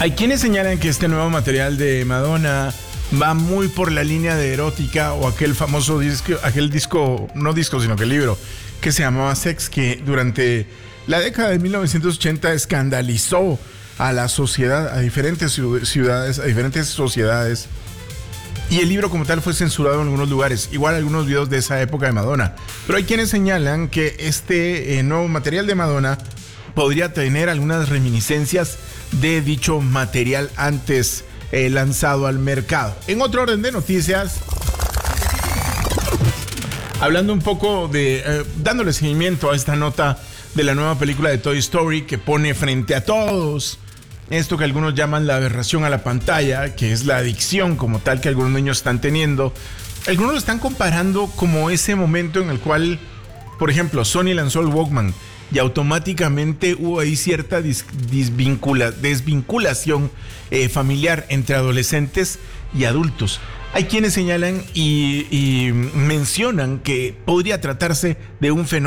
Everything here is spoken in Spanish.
Hay quienes señalan que este nuevo material de Madonna va muy por la línea de erótica o aquel famoso disco, no disco, sino que el libro que se llamaba Sex, que durante la década de 1980 escandalizó a la sociedad, a diferentes ciudades, a diferentes sociedades. Y el libro como tal fue censurado en algunos lugares, igual algunos videos de esa época de Madonna. Pero hay quienes señalan que este nuevo material de Madonna podría tener algunas reminiscencias de dicho material antes lanzado al mercado. En otro orden de noticias, hablando un poco de, dándole seguimiento a esta nota de la nueva película de Toy Story, que pone frente a todos esto que algunos llaman la aberración a la pantalla, que es la adicción como tal que algunos niños están teniendo. Algunos lo están comparando como ese momento en el cual, por ejemplo, Sony lanzó el Walkman y automáticamente hubo ahí cierta desvinculación familiar entre adolescentes y adultos. Hay quienes señalan y mencionan que podría tratarse de un fenómeno